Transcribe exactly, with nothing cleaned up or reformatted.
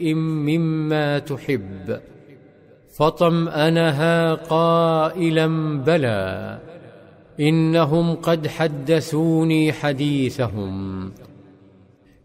مما تحب، فطمأنها قائلا: بلى، إنهم قد حدثوني حديثهم